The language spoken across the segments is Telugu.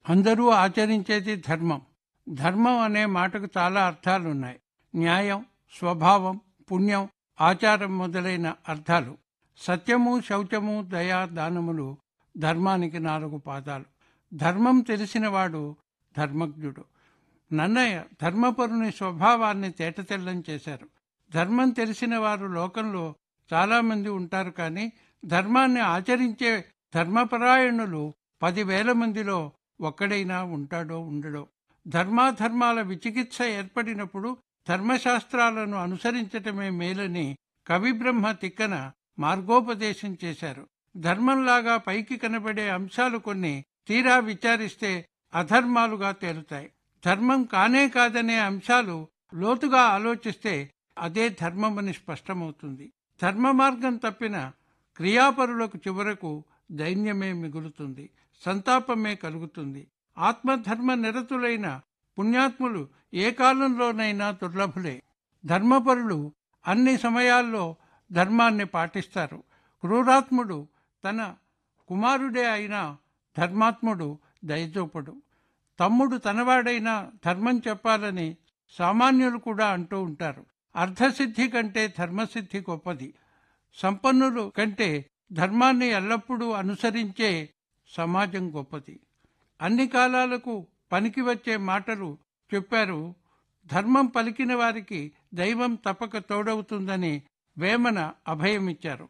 అందరూ ఆచరించేది ధర్మం. ధర్మం అనే మాటకు చాలా అర్థాలున్నాయి. న్యాయం, స్వభావం, పుణ్యం, ఆచారం మొదలైన అర్థాలు. సత్యము, శౌచము, దయ, దానములు ధర్మానికి 4 పాదాలు. ధర్మం తెలిసినవాడు ధర్మజ్ఞుడు. నన్నయ్య ధర్మపరుని స్వభావాన్ని తేటతెల్లం చేశారు. ధర్మం తెలిసిన వారు లోకంలో చాలామంది ఉంటారు, కానీ ధర్మాన్ని ఆచరించే ధర్మపరాయణులు 10,000 మందిలో ఒక్కడైనా ఉంటాడో ఉండడో. ధర్మాధర్మాల విచికిత్స ఏర్పడినప్పుడు ధర్మశాస్త్రాలను అనుసరించటమే మేలని కవిబ్రహ్మ తిక్కన మార్గోపదేశం చేశారు. ధర్మంలాగా పైకి కనబడే అంశాలు కొన్ని తీరా విచారిస్తే అధర్మాలుగా తేలుతాయి. ధర్మం కానే కాదనే అంశాలు లోతుగా ఆలోచిస్తే అదే ధర్మమని స్పష్టమవుతుంది. ధర్మ మార్గం తప్పిన క్రియాపరులకు చివరకు దైన్యమే మిగులుతుంది, సంతాపమే కలుగుతుంది. ఆత్మధర్మ నిరతులైన పుణ్యాత్ములు ఏ కాలంలోనైనా దుర్లభులే. ధర్మపరులు అన్ని సమయాల్లో ధర్మాన్ని పాటిస్తారు. క్రూరాత్ముడు తన కుమారుడే అయినా ధర్మాత్ముడు దయచూపడు. తమ్ముడు తనవాడైనా ధర్మం చెప్పాలని సామాన్యులు కూడా అంటూ ఉంటారు. అర్థసిద్ధి కంటే ధర్మసిద్ధి గొప్పది. సంపన్నులు కంటే ధర్మాన్ని ఎల్లప్పుడూ అనుసరించే సమాజం గొప్పది. అన్ని కాలాలకు పనికి వచ్చే మాటలు చెప్పారు. ధర్మం పలికిన వారికి దైవం తప్పక తోడవుతుందని వేమన అభయమిచ్చారు.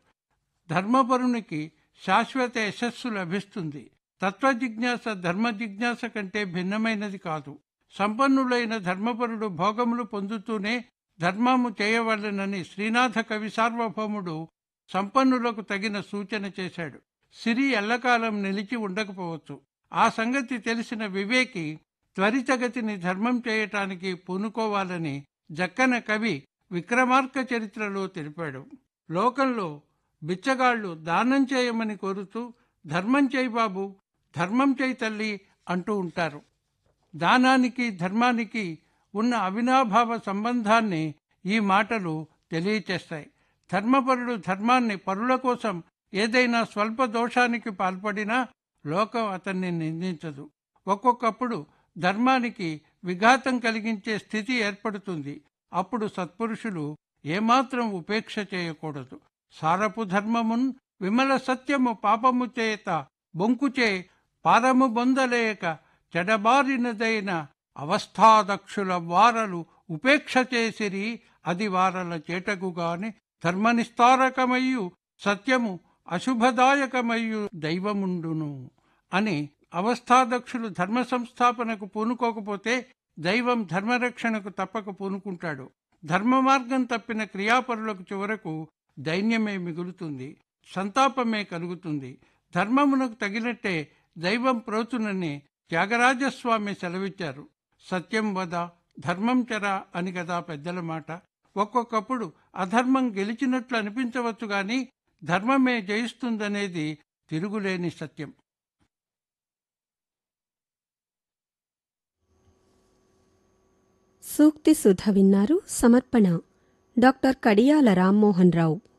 ధర్మపరునికి శాశ్వత యశస్సు లభిస్తుంది. తత్వజిజ్ఞాస ధర్మ జిజ్ఞాస కంటే భిన్నమైనది కాదు. సంపన్నులైన ధర్మపరుడు భోగములు పొందుతూనే ధర్మము చేయవలెనని శ్రీనాథ కవి సార్వభౌముడు సంపన్నులకు తగిన సూచన చేశాడు. సిరి ఎల్లకాలం నిలిచి ఉండకపోవచ్చు. ఆ సంగతి తెలిసిన వివేకి త్వరితగతిని ధర్మం చేయటానికి పూనుకోవాలని జక్కన కవి విక్రమార్క చరిత్రలో తెలిపాడు. లోకంలో బిచ్చగాళ్లు దానం చేయమని కోరుతూ ధర్మం చేయి బాబు, ధర్మం చేయి తల్లి అంటూ ఉంటారు. దానానికి ధర్మానికి ఉన్న అవినాభావ సంబంధాన్ని ఈ మాటలు తెలియచేస్తాయి. ధర్మపరుడు ధర్మాన్ని పరుల కోసం ఏదైనా స్వల్ప దోషానికి పాల్పడినా లోకం అతన్ని నిందించదు. ఒక్కొక్కప్పుడు ధర్మానికి విఘాతం కలిగించే స్థితి ఏర్పడుతుంది. అప్పుడు సత్పురుషులు ఏమాత్రం ఉపేక్ష చేయకూడదు. సారపు ధర్మమున్ విమల సత్యము పాపము చేత బొంకుచే పారము బొందలేక చెడబారినదైన అవస్థాదక్షుల వారలు ఉపేక్ష చేసిరి, అది వారల చేటగుగాని ధర్మనిస్తారకమయ్యు సత్యము అశుభదాయకమయ్యు దైవముండును అని. అవస్థాదక్షులు ధర్మ సంస్థాపనకు పూనుకోకపోతే దైవం ధర్మరక్షణకు తప్పక పూనుకుంటాడు. ధర్మ మార్గం తప్పిన క్రియాపరులకు చివరకు దైన్యమే మిగులుతుంది, సంతాపమే కలుగుతుంది. ధర్మమునకు తగినట్టే దైవం ప్రోచునని త్యాగరాజస్వామి సెలవిచ్చారు. సత్యం వద ధర్మం చర అని కదా పెద్దల మాట. ఒక్కొక్కప్పుడు అధర్మం గెలిచినట్లు అనిపించవచ్చు, గాని ధర్మమే జయిస్తుందనేది తిరుగులేని సత్యం. సూక్తి సుధ విన్నారు. సమర్పణ డాక్టర్ కడియాల రామ్మోహన్ రావు.